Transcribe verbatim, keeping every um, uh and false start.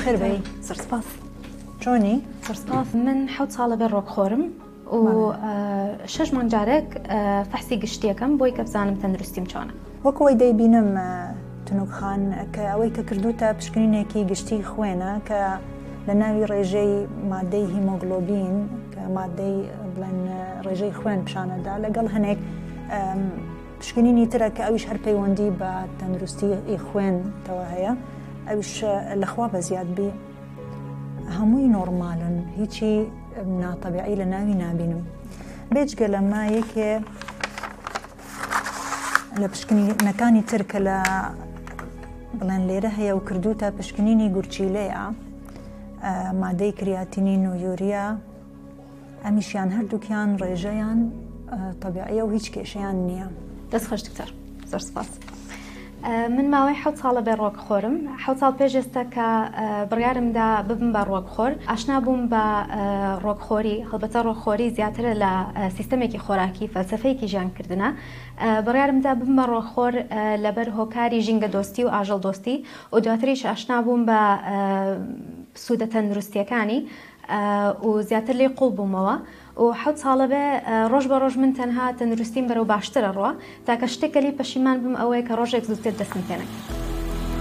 بخير بي سرسباس چۆنی؟ سرسباس من حوت ساڵە بێ ڕۆک خۆرم و شەش مانگ جارێک فەحسی گشتیەکەم بۆی کە بزانم تەندروستیم چۆنە. وەکەوەی دەیبینم تونوکخان کە ئەوەی کە کردوتە پشکنینێکی گشتی خوێنە کە لە ناوی ڕێژەی مادەی هیمۆگلۆبین کە مادەی بڵێن ڕێژەی خوێن پیشانەدا لەگەڵ هەنێک پشکنینی ترە کە ئەویش هەر پەیوەندی بە تەندروستی خوێنتەوە هەیە ئەویش لەخوا بە زیاد بی هەمووی نۆرمالن هیچی ناتەبیعی لە ناوی نابینم بێجگە لەما یەکێ لە پشکنینەکانی تر کە لە بڵێن لێرە هەیە و کردوتە پشکنینی گورچیلەیە مادەی کریاتینین و یوریا ئەمیشیان هەردووکیان ڕێژەیان تەبیعیە و هیچ کێشەیان نییە. دەست خۆش دکتۆر زۆر سپاس. من ماوەی حەوت ساڵە بێ ڕۆک خۆرم حەوت ساڵ پێش ئێستا کە بڕیارمدا ببم بە ڕۆکخۆر ئاشنا بووم بە ڕۆکخۆری هەڵبەتە ڕۆکخۆری زیاترە لە سیستەمێکی خۆراکی فەلسەفەیەکی ژیانکردنە بڕیارمدا ببم بە ڕۆکخۆر لەبەر هۆکاری ژینگە دۆستی و ئاژەڵ دۆستی و دواتریش ئاشنا بووم بە سوودە تەندروستیەکانی و زیاتر لێ قوڵ بوومەوە و حەوت ساڵە بێ ڕۆژ بە ڕۆژ من تەنها تەندروستیم بەرەو باشترە ڕۆ تاکە شتێک کەلی پەشیمان بم ئەوەیە کە ڕۆژێک زووتر دەستم پێ نەکرد.